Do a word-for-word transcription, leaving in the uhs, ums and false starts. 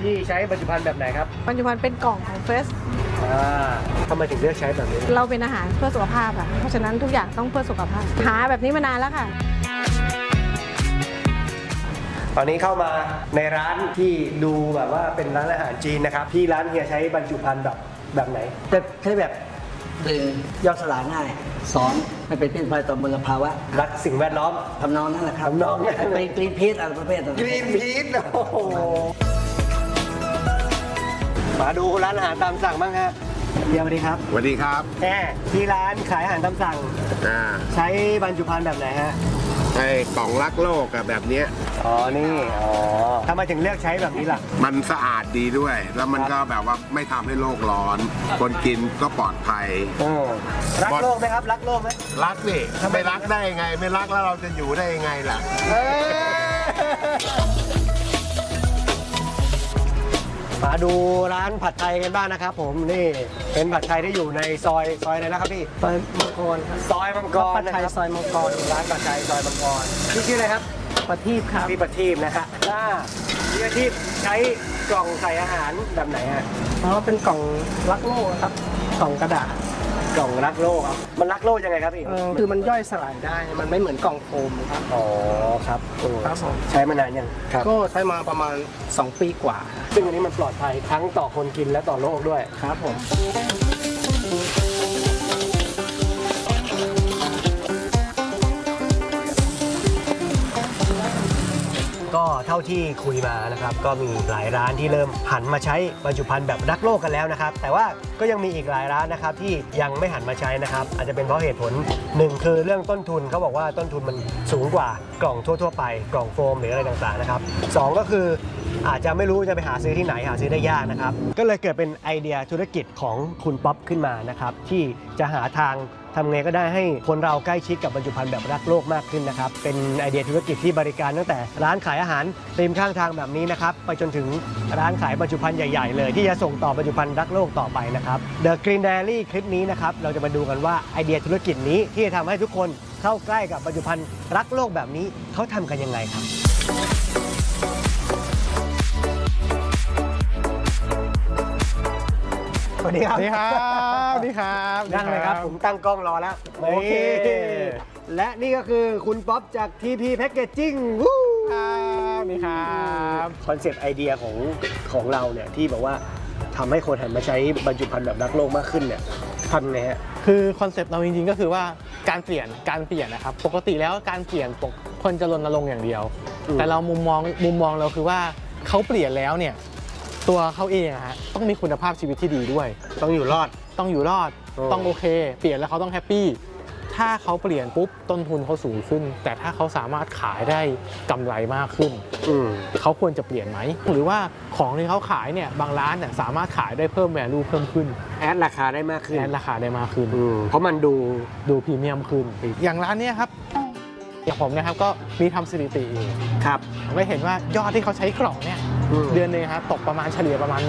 พี่ใช้บรรจุภัณฑ์แบบไหนครับบรรจุภัณฑ์เป็นกล่องของเฟสอ่าทำไมถึงเลือกใช้แบบนี้เราเป็นอาหารเพื่อสุขภาพอ่ะเพราะฉะนั้นทุกอย่างต้องเพื่อสุขภาพหาแบบนี้มานานแล้วค่ะตอนนี้เข้ามาในร้านที่ดูแบบว่าเป็นร้านอาหารจีนนะครับที่ร้านเฮียใช้บรรจุภัณฑ์แบบแบบไหนจะใช้แบบหนึ่งย่อยสลายง่ายสองไม่เป็นพิษภัยต่อมลภาวะรักสิ่งแวดล้อมทำนองนั่นแหละครับทำนองนั่นเป็นกรีนพีชอะไรประเภทนั้นกรีนพีชโอ้โหมาดูร้านอาหารตามสั่งบ้างฮะเดี๋ยวสวัสดีครับสวัสดีครับแหมที่ร้านขายอาหารตามสั่งอ่าใช้บรรจุภัณฑ์แบบไหนฮะไอ้กล่องรักโลกอะแบบเนี้ยอ๋อนี่อ๋อทำไมถึงเลือกใช้แบบนี้ล่ะมันสะอาดดีด้วย แล้วมันก็แบบว่าไม่ทำให้โลกร้อน คนกินก็ปลอดภัยรักโลกไหมครับรักโลกไหมรักสิถ้าไม่รักได้ยังไงไม่รักแล้วเราจะอยู่ได้ยังไงล่ะมาดูร้านผัดไทยกันบ้างนะครับผมนี่เป็นผัดไทยที่อยู่ในซอยซอยอะไรนะครับพี่ซอยมังกรซอยมังกรผัดไทยซอยมังกรร้านผัดไทยซอยมังกรพี่ชื่ออะไรครับประทีปครับพี่ประทีปนะครับอ่าพี่ประทีปใช้กล่องใส่อาหารแบบไหนฮะเพราะว่าเป็นกล่องรักโลกครับกล่องกระดาษกล่องรักโลกครับมันรักโลกยังไงครับพี่คือมันย่อยสลายได้มันไม่เหมือนกล่องโฟมครับอ๋อครับครับผมใช้มานานยังครับก็ใช้มาประมาณสองปีกว่าซึ่งอันนี้มันปลอดภัยทั้งต่อคนกินและต่อโลกด้วยครับผมก็เท่าที่คุยมานะครับก็มีหลายร้านที่เริ่มหันมาใช้บรรจุภัณฑ์แบบรักโลกกันแล้วนะครับแต่ว่าก็ยังมีอีกหลายร้านนะครับที่ยังไม่หันมาใช้นะครับอาจจะเป็นเพราะเหตุผลหนึ่งคือเรื่องต้นทุนเขาบอกว่าต้นทุนมันสูงกว่ากล่องทั่วๆไปกล่องโฟมหรืออะไรต่างๆนะครับสองก็คืออาจจะไม่รู้จะไปหาซื้อที่ไหนหาซื้อได้ยากนะครับก็เลยเกิดเป็นไอเดียธุรกิจของคุณป๊อปขึ้นมานะครับที่จะหาทางทำไงก็ได้ให้คนเราใกล้ชิดกับบรรจุภัณฑ์แบบรักโลกมากขึ้นนะครับเป็นไอเดียธุรกิจที่บริการตั้งแต่ร้านขายอาหารริมข้างทางแบบนี้นะครับไปจนถึงร้านขายบรรจุภัณฑ์ใหญ่ๆเลยที่จะส่งต่อบรรจุภัณฑ์รักโลกต่อไปนะครับ The Green Diary คลิปนี้นะครับเราจะมาดูกันว่าไอเดียธุรกิจนี้ที่จะทำให้ทุกคนเข้าใกล้กับบรรจุภัณฑ์รักโลกแบบนี้เขาทำกันยังไงครับสวัสดีครับสวัสดีครับสวัสดีครับนั่งเลยครับผมตั้งกล้องรอแล้วโอเคและนี่ก็คือคุณป๊อปจาก ที พี Packaging วู้ครับนี่ครับคอนเซปต์ไอเดียของของเราเนี่ยที่บอกว่าทำให้คนหันมาใช้บรรจุภัณฑ์แบบรักโลกมากขึ้นเนี่ยทำไงฮะคือคอนเซปต์เราจริงๆก็คือว่าการเปลี่ยนการเปลี่ยนนะครับปกติแล้วการเปลี่ยนคนจะรณรงค์อย่างเดียวแต่เรามุมมองมุมมองเราคือว่าเขาเปลี่ยนแล้วเนี่ยตัวเขาเองอะฮะต้องมีคุณภาพชีวิตที่ดีด้วยต้องอยู่รอดต้องอยู่รอดต้องโอเคเปลี่ยนแล้วเขาต้องแฮปปี้ถ้าเขาเปลี่ยนปุ๊บต้นทุนเขาสูงขึ้นแต่ถ้าเขาสามารถขายได้กำไรมากขึ้นเขาควรจะเปลี่ยนไหมหรือว่าของที่เขาขายเนี่ยบางร้านเนี่ยสามารถขายได้เพิ่มแวลูเพิ่มขึ้นแอดราคาได้มากขึ้นแอดราคาได้มากขึ้นเพราะมันดูดูพรีเมียมขึ้นอย่างร้านนี้ครับอย่างผมนะครับก็มีทำสถิติเองครับไม่เห็นว่ายอดที่เขาใช้กล่องเนี่ยเดือนนึงครับตกประมาณเฉลี่ยประมาณ